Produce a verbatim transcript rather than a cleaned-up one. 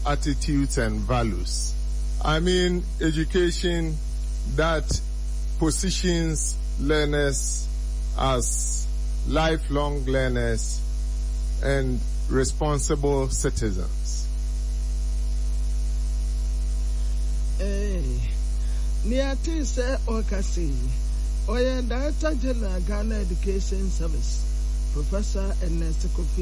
attitudes and values. I mean, education that positions learners as lifelong learners and responsible citizens. Hey, Niati se Okasi, Oya Director General Ghana Education Service, Professor Ernest Kofi.